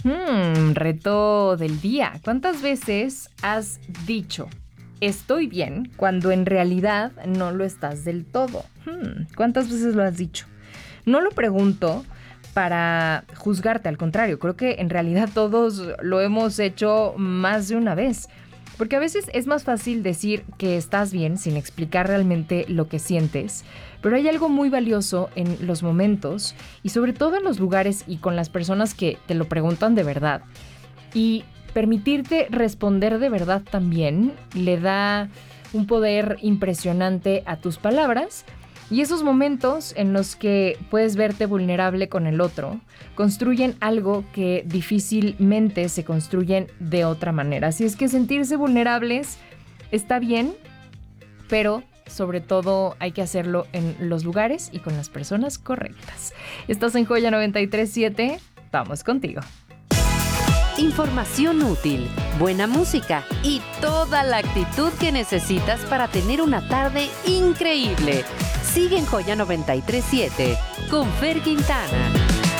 Reto del día. ¿Cuántas veces has dicho estoy bien cuando en realidad no lo estás del todo? ¿Cuántas veces lo has dicho? No lo pregunto para juzgarte, al contrario, creo que en realidad todos lo hemos hecho más de una vez. Porque a veces es más fácil decir que estás bien sin explicar realmente lo que sientes, pero hay algo muy valioso en los momentos y sobre todo en los lugares y con las personas que te lo preguntan de verdad. Y permitirte responder de verdad también le da un poder impresionante a tus palabras. Y esos momentos en los que puedes verte vulnerable con el otro construyen algo que difícilmente se construyen de otra manera. Así es que sentirse vulnerables está bien, pero sobre todo hay que hacerlo en los lugares y con las personas correctas. Estás en Joya 93.7, vamos contigo. Información útil, buena música y toda la actitud que necesitas para tener una tarde increíble. Sigue en Joya 93.7 con Fer Quintana.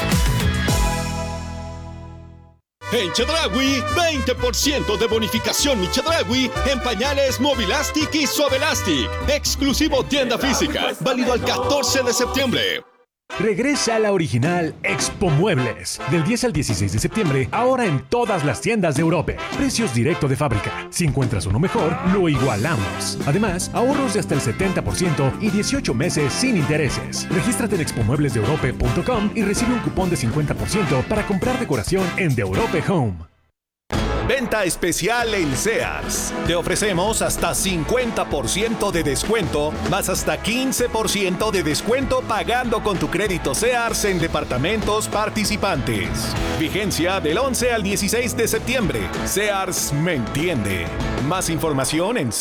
En Chedraui, 20% de bonificación Mi Chedraui en pañales Movilastic y Suavelastic. Exclusivo tienda física, válido al 14 de septiembre. Regresa a la original Expo Muebles. Del 10 al 16 de septiembre, ahora en todas las tiendas de Europe. Precios directo de fábrica. Si encuentras uno mejor, lo igualamos. Además, ahorros de hasta el 70% y 18 meses sin intereses. Regístrate en expomueblesdeeurope.com y recibe un cupón de 50% para comprar decoración en The Europe Home. Venta especial en Sears. Te ofrecemos hasta 50% de descuento, más hasta 15% de descuento pagando con tu crédito Sears en departamentos participantes. Vigencia del 11 al 16 de septiembre. Sears me entiende. Más información en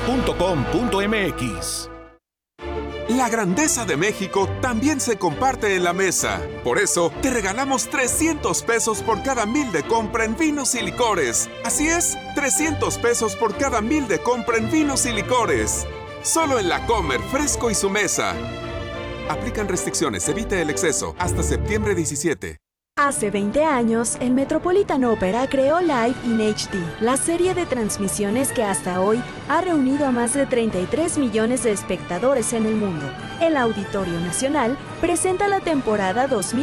sears.com.mx. La grandeza de México también se comparte en la mesa. Por eso, te regalamos 300 pesos por cada 1,000 de compra en vinos y licores. Así es, 300 pesos por cada 1,000 de compra en vinos y licores. Solo en La Comer, Fresco y Su Mesa. Aplican restricciones, evite el exceso. Hasta septiembre 17. Hace 20 años, el Metropolitan Opera creó Live in HD, la serie de transmisiones que hasta hoy ha reunido a más de 33 millones de espectadores en el mundo. El Auditorio Nacional presenta la temporada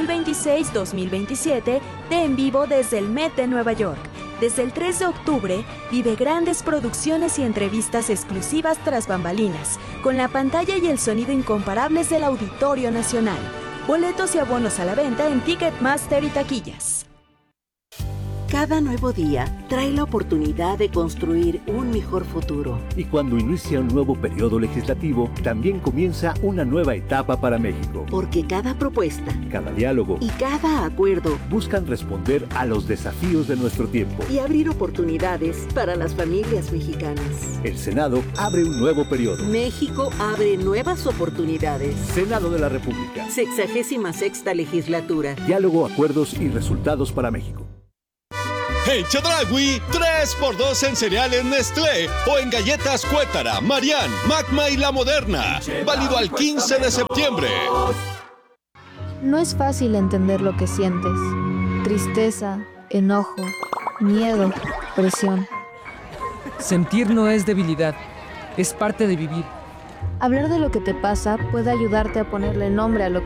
2026-2027 de En Vivo desde el Met de Nueva York. Desde el 3 de octubre, vive grandes producciones y entrevistas exclusivas tras bambalinas, con la pantalla y el sonido incomparables del Auditorio Nacional. Boletos y abonos a la venta en Ticketmaster y taquillas. Cada nuevo día trae la oportunidad de construir un mejor futuro. Y cuando inicia un nuevo periodo legislativo, también comienza una nueva etapa para México. Porque cada propuesta, cada diálogo y cada acuerdo buscan responder a los desafíos de nuestro tiempo y abrir oportunidades para las familias mexicanas. El Senado abre un nuevo periodo. México abre nuevas oportunidades. Senado de la República. 66ª legislatura. Diálogo, acuerdos y resultados para México. En Chedraui, 3x2 en cereales Nestlé o en galletas Cuétara, Marián, Magma y La Moderna. Válido al 15 de septiembre. No es fácil entender lo que sientes. Tristeza, enojo, miedo, presión. Sentir no es debilidad, es parte de vivir. Hablar de lo que te pasa puede ayudarte a ponerle nombre a lo que